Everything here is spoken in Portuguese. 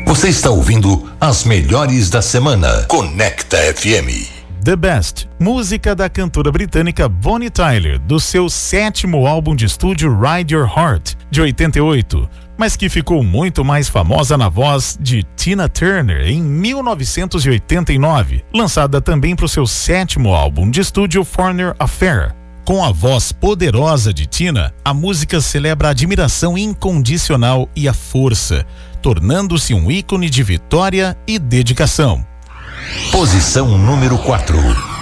Você está ouvindo as melhores da semana. Conecta FM. The Best, música da cantora britânica Bonnie Tyler, do seu 7º álbum de estúdio Ride Your Heart, de 88, mas que ficou muito mais famosa na voz de Tina Turner em 1989, lançada também para o seu 7º álbum de estúdio Foreigner Affair. Com a voz poderosa de Tina, a música celebra a admiração incondicional e a força, tornando-se um ícone de vitória e dedicação. Posição número 4.